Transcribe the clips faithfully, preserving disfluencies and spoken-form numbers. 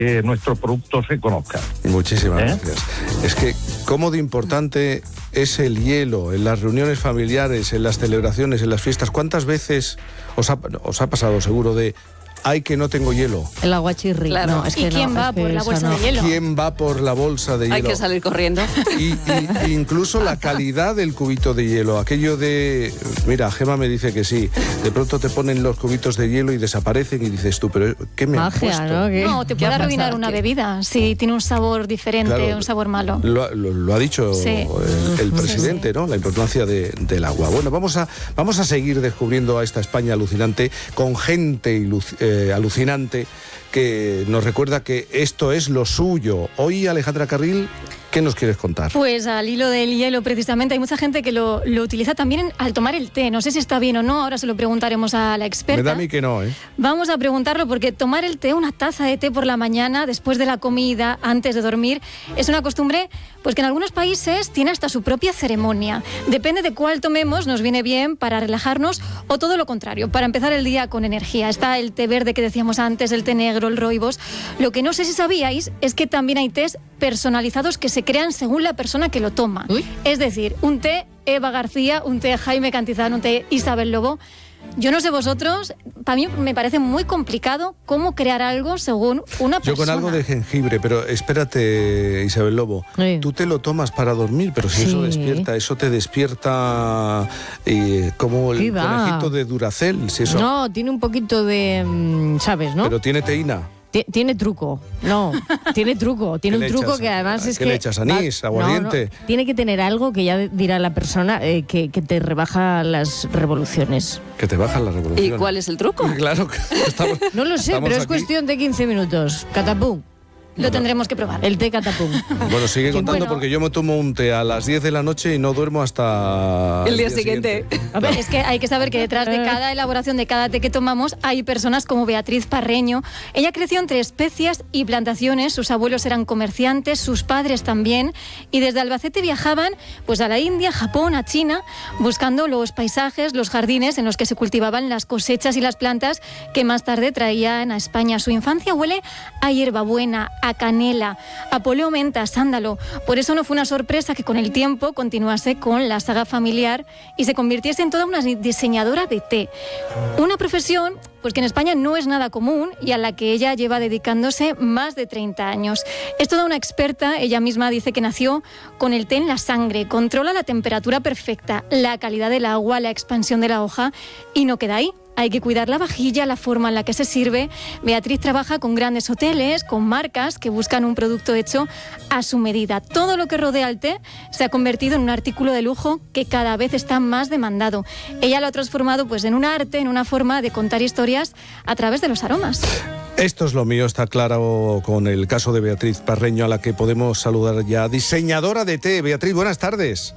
que nuestro producto se conozca. Muchísimas ¿Eh? gracias. Es que, ¿cómo de importante es el hielo en las reuniones familiares, en las celebraciones, en las fiestas? ¿Cuántas veces os ha, os ha pasado seguro de... ay, que no tengo hielo? El aguachirri. Claro. No, es ¿Y que quién no, va es que por la esa bolsa no. de hielo? ¿Quién va por la bolsa de hielo? Hay que salir corriendo. Y, y incluso la calidad del cubito de hielo, aquello de... Mira, Gema me dice que sí, de pronto te ponen los cubitos de hielo y desaparecen y dices tú, pero ¿qué me han Magia, puesto? ¿no? ¿Qué- No, te qué puede ha arruinar pasado? una ¿Qué? bebida si tiene un sabor diferente, Claro, un sabor malo. Lo, lo- lo ha dicho Sí. el, el presidente, Sí, sí. ¿no? La importancia de- del agua. Bueno, vamos a, vamos a seguir descubriendo a esta España alucinante, con gente ilu- eh, alucinante, que nos recuerda que esto es lo suyo. Hoy, Alejandra Carril, ¿qué nos quieres contar? Pues al hilo del hielo, precisamente, hay mucha gente que lo, lo utiliza también al tomar el té. No sé si está bien o no, ahora se lo preguntaremos a la experta. Me da a mí que no, ¿eh? Vamos a preguntarlo porque tomar el té, una taza de té por la mañana, después de la comida, antes de dormir, es una costumbre pues que en algunos países tiene hasta su propia ceremonia. Depende de cuál tomemos, nos viene bien para relajarnos o todo lo contrario, para empezar el día con energía. Está el té verde que decíamos antes, el té negro, el rooibos. Lo que no sé si sabíais es que también hay tés personalizados que se crean según la persona que lo toma. Uy. Es decir, un té Eva García, un té Jaime Cantizano, un té Isabel Lobo. Yo no sé vosotros, para mí me parece muy complicado cómo crear algo según una persona. Yo con algo de jengibre, pero espérate, Isabel Lobo, Sí. tú te lo tomas para dormir, pero si eso Sí. despierta, eso te despierta eh, como el ¿Qué va? conejito de Duracell, si eso... No, tiene un poquito de... mm, ¿sabes, no? Pero tiene teína. Ti- Tiene truco, no, tiene truco, tiene ¿Qué un le truco echas? que además es ¿Qué que... le echas? ¿Anís? va- ¿Aguardiente? no, no, tiene que tener algo que ya dirá la persona eh, que, que te rebaja las revoluciones. Que te bajan la revolución. ¿Y cuál es el truco? Claro, que estamos, No lo sé, estamos pero es aquí. cuestión de quince minutos. Catapum, Lo tendremos que probar. el té catapum. Bueno, sigue Qué contando bueno. porque yo me tomo un té a las diez de la noche y no duermo hasta... El día siguiente. A ver, Es que hay que saber que detrás de cada elaboración de cada té que tomamos hay personas como Beatriz Parreño. Ella creció entre especias y plantaciones, sus abuelos eran comerciantes, sus padres también, y desde Albacete viajaban pues a la India, Japón, a China, buscando los paisajes, los jardines en los que se cultivaban las cosechas y las plantas que más tarde traían a España. Su infancia huele a hierbabuena, a canela, a poleo menta, sándalo. Por eso no fue una sorpresa que con el tiempo continuase con la saga familiar y se convirtiese en toda una diseñadora de té. Una profesión pues que en España no es nada común y a la que ella lleva dedicándose más de treinta años. Es toda una experta, ella misma dice que nació con el té en la sangre, controla la temperatura perfecta, la calidad del agua, la expansión de la hoja y no queda ahí. Hay que cuidar la vajilla, la forma en la que se sirve. Beatriz trabaja con grandes hoteles, con marcas que buscan un producto hecho a su medida. Todo lo que rodea al té se ha convertido en un artículo de lujo que cada vez está más demandado. Ella lo ha transformado pues, en un arte, en una forma de contar historias a través de los aromas. Esto es lo mío, está claro con el caso de Beatriz Parreño, a la que podemos saludar ya. Diseñadora de té. Beatriz, buenas tardes.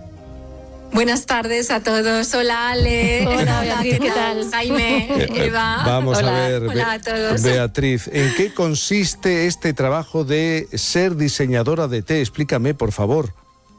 Buenas tardes a todos. Hola Ale. Hola, Beatriz, ¿qué tal? Jaime, Eh, eh, Eva. Vamos Hola. a ver, Be- Hola a todos. Beatriz, ¿en qué consiste este trabajo de ser diseñadora de té? Explícame, por favor.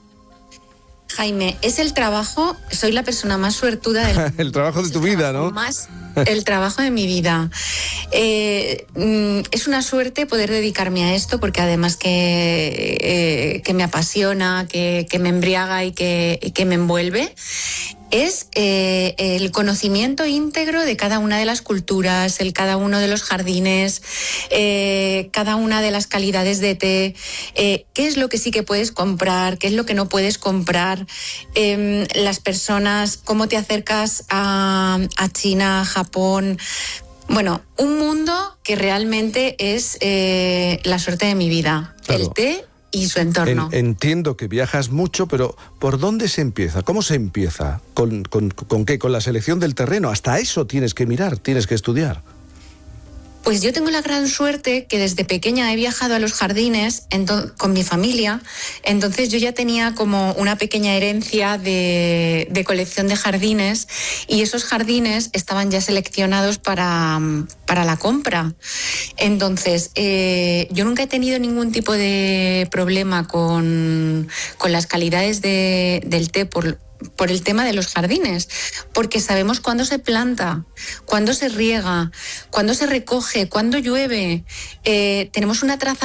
Jaime, es el trabajo, soy la persona más suertuda del El trabajo de tu vida, ¿no? Más el trabajo de mi vida. Eh, mm, es una suerte poder dedicarme a esto porque además que, eh, que me apasiona, que, que me embriaga y que, y que me envuelve. Es eh, el conocimiento íntegro de cada una de las culturas, el cada uno de los jardines, eh, cada una de las calidades de té, eh, qué es lo que sí que puedes comprar, qué es lo que no puedes comprar, eh, las personas, cómo te acercas a, a China, a Japón. Bueno, un mundo que realmente es eh, la suerte de mi vida, Claro. el té y su entorno. En- entiendo que viajas mucho, pero ¿por dónde se empieza? ¿Cómo se empieza? ¿Con, con, con qué? ¿Con la selección del terreno? Hasta eso tienes que mirar, tienes que estudiar. Pues yo tengo la gran suerte que desde pequeña he viajado a los jardines ento- con mi familia, entonces yo ya tenía como una pequeña herencia de, de colección de jardines y esos jardines estaban ya seleccionados para, para la compra. Entonces, eh, yo nunca he tenido ningún tipo de problema con, con las calidades de, del té por por el tema de los jardines, porque sabemos cuándo se planta, cuándo se riega, cuándo se recoge, cuándo llueve. Eh, tenemos una traza